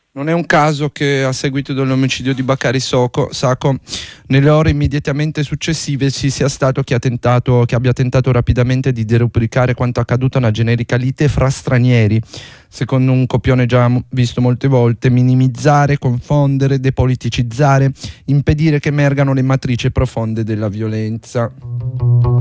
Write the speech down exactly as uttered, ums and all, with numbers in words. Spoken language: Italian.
Non è un caso che a seguito dell'omicidio di Bakary Soko, Sako, nelle ore immediatamente successive ci sia stato chi, ha tentato, chi abbia tentato rapidamente di derubricare quanto accaduto a una generica lite fra stranieri, secondo un copione già visto molte volte: minimizzare, confondere, depoliticizzare, impedire che emergano le matrici profonde della violenza.